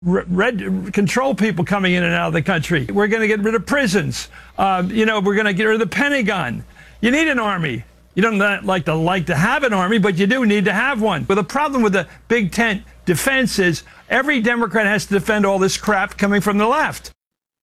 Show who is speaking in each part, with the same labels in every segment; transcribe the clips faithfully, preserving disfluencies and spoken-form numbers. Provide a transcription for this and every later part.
Speaker 1: red control people coming in and out of the country. We're going to get rid of prisons. Uh, you know, we're going to get rid of the Pentagon. You need an army. You don't like to like to have an army, but you do need to have one. But the problem with the big tent defense is every Democrat has to defend all this crap coming from the left.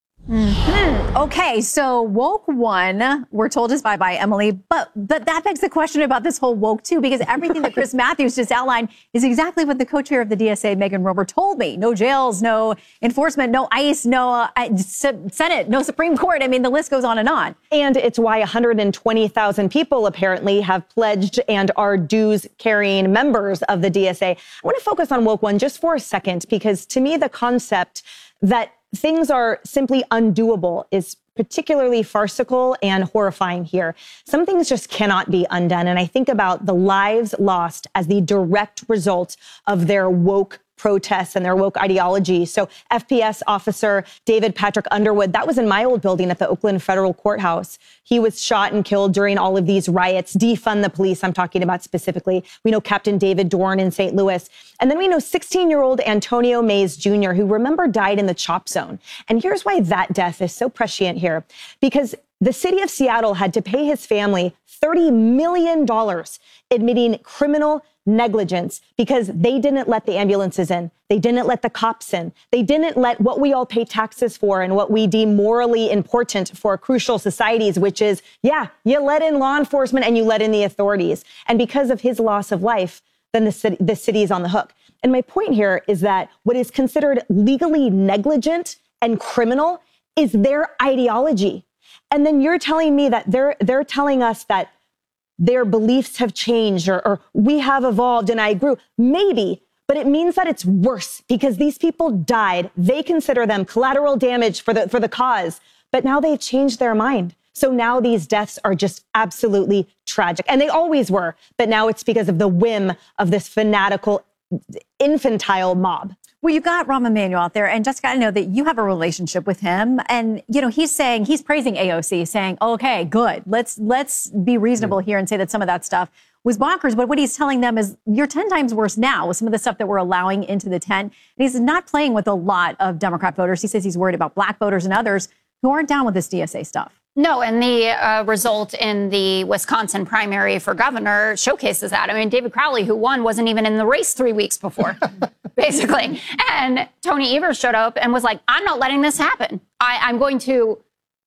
Speaker 2: Mm-hmm. Okay, so woke one, we're told is bye-bye, Emily. But, but that begs the question about this whole woke two, because everything that Chris Matthews just outlined is exactly what the co-chair of the D S A, Megan Romer, told me. No jails, no enforcement, no ICE, no uh, Senate, no Supreme Court. I mean, the list goes on and on.
Speaker 3: And it's why one hundred twenty thousand people apparently have pledged and are dues-carrying members of the D S A. I want to focus on woke one just for a second, because to me, the concept that things are simply undoable is particularly farcical and horrifying here. Some things just cannot be undone. And I think about the lives lost as the direct result of their woke protests and their woke ideology. So F P S officer David Patrick Underwood, that was in my old building at the Oakland Federal Courthouse. He was shot and killed during all of these riots. Defund the police, I'm talking about specifically. We know Captain David Dorn in Saint Louis. And then we know sixteen-year-old Antonio Mays Junior, who, remember, died in the chop zone. And here's why that death is so prescient here. Because the city of Seattle had to pay his family thirty million dollars admitting criminal negligence because they didn't let the ambulances in. They didn't let the cops in. They didn't let what we all pay taxes for and what we deem morally important for crucial societies, which is, yeah, you let in law enforcement and you let in the authorities. And because of his loss of life, then the city, the city is on the hook. And my point here is that what is considered legally negligent and criminal is their ideology. And then you're telling me that they're they're telling us that their beliefs have changed or, or we have evolved and I grew. Maybe, but it means that it's worse because these people died. They consider them collateral damage for the for the cause, but now they've changed their mind. So now these deaths are just absolutely tragic. And they always were, but now it's because of the whim of this fanatical, infantile mob.
Speaker 2: Well, you got Rahm Emanuel out there, and Jessica, I know that you have a relationship with him, and you know he's saying he's praising A O C, saying, "Okay, good. Let's let's be reasonable here and say that some of that stuff was bonkers." But what he's telling them is, "You're ten times worse now with some of the stuff that we're allowing into the tent." And he's not playing with a lot of Democrat voters. He says he's worried about black voters and others who aren't down with this D S A stuff.
Speaker 4: No, and the uh, result in the Wisconsin primary for governor showcases that. I mean, David Crowley, who won, wasn't even in the race three weeks before, basically. And Tony Evers showed up and was like, I'm not letting this happen. I, I'm going to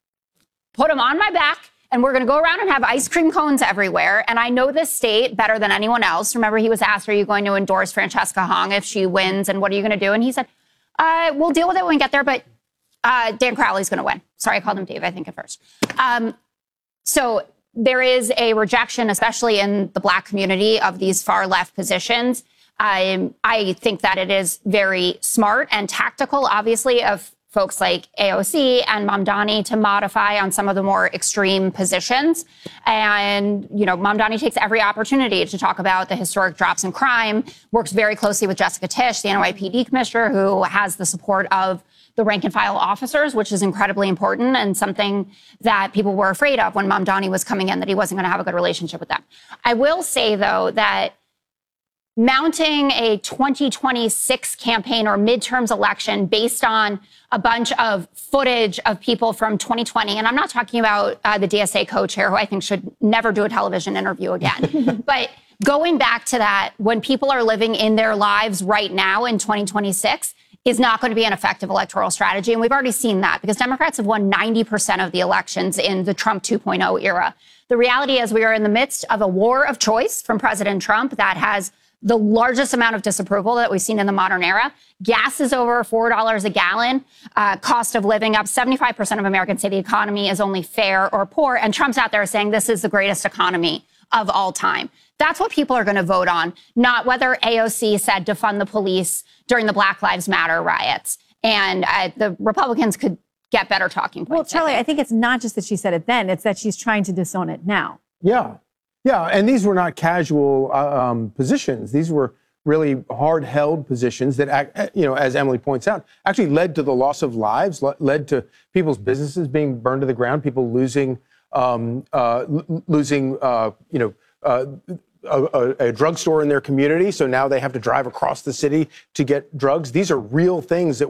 Speaker 4: put him on my back, and we're going to go around and have ice cream cones everywhere. And I know this state better than anyone else. Remember, he was asked, are you going to endorse Francesca Hong if she wins? And what are you going to do? And he said, uh, we'll deal with it when we get there, but Uh, Dan Crowley's going to win. Sorry, I called him Dave, I think, at first. Um, so there is a rejection, especially in the black community, of these far left positions. Um, I think that it is very smart and tactical, obviously, of folks like A O C and Mamdani to modify on some of the more extreme positions. And, you know, Mamdani takes every opportunity to talk about the historic drops in crime, works very closely with Jessica Tisch, the N Y P D commissioner, who has the support of the rank and file officers, which is incredibly important and something that people were afraid of when Mamdani was coming in, that he wasn't going to have a good relationship with them. I will say, though, that mounting a twenty twenty-six campaign or midterms election based on a bunch of footage of people from twenty twenty, and I'm not talking about uh, the D S A co-chair, who I think should never do a television interview again, but going back to that, when people are living in their lives right now in twenty twenty-six, is not going to be an effective electoral strategy. And we've already seen that because Democrats have won ninety percent of the elections in the Trump two point oh era. The reality is we are in the midst of a war of choice from President Trump that has the largest amount of disapproval that we've seen in the modern era. Gas is over four dollars a gallon. Uh, cost of living up. seventy-five percent of Americans say the economy is only fair or poor. And Trump's out there saying this is the greatest economy of all time. That's what people are going to vote on, not whether A O C said defund the police during the Black Lives Matter riots. And uh, the Republicans could get better talking points.
Speaker 2: Well, Charlie, I think. I think it's not just that she said it then, it's that she's trying to disown it now.
Speaker 5: Yeah. Yeah. And these were not casual uh, um, positions. These were really hard-held positions that, you know, as Emily points out, actually led to the loss of lives, led to people's businesses being burned to the ground, people losing, um, uh, losing, uh, you know, uh, a, a, a drugstore in their community, so now they have to drive across the city to get drugs. These are real things that